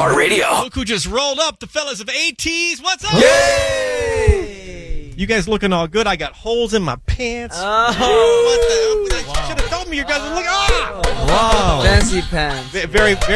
iHeartRadio. Look who just rolled up, the fellas of ATs. What's up? Yay! You guys looking all good. I got holes in my pants. Oh. What the? Should have told me you guys were looking. Ah! Fancy pants. Very, very.